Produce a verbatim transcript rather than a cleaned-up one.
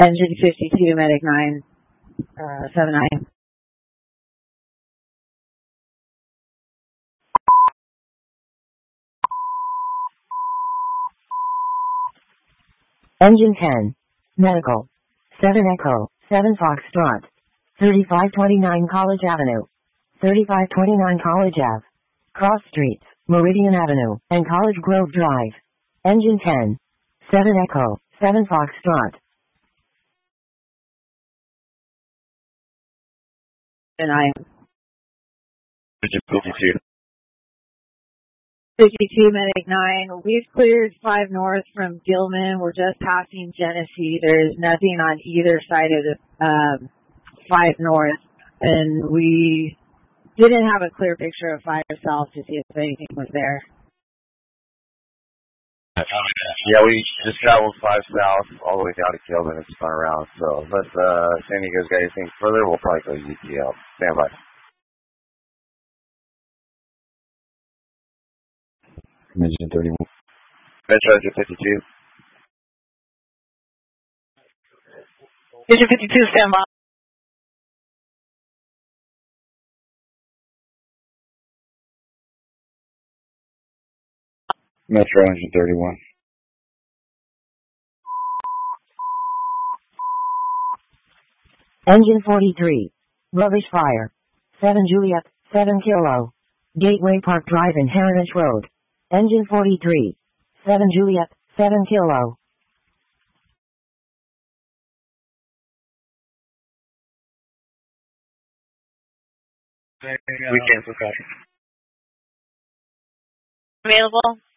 Engine fifty-two, Medic nine, uh, seven nine. Engine ten, Medical, seven Echo, seven Foxtrot, thirty-five twenty-nine College Avenue, thirty-five twenty-nine College Ave, Cross Streets, Meridian Avenue, and College Grove Drive. Engine ten, seven Echo, seven Foxtrot. And I fifty-two. fifty-two, Medic nine. We've cleared five north from Gilman. We're just passing Genesee. There's nothing on either side of the um, five north. And we didn't have a clear picture of five south to see if anything was there. Yeah, we just traveled five south all the way down to Gilman and spun around. So unless uh, San Diego's got anything further, we'll probably go U T L. Stand by. Engine thirty-one. Metro Engine fifty-two. Engine fifty-two, stand by. Metro Engine thirty-one. Engine forty-three, Rubbish Fire, seven Juliet, seven Kilo, Gateway Park Drive and Heritage Road. Engine forty-three, seven Juliet, seven Kilo. We cancel copy. Available.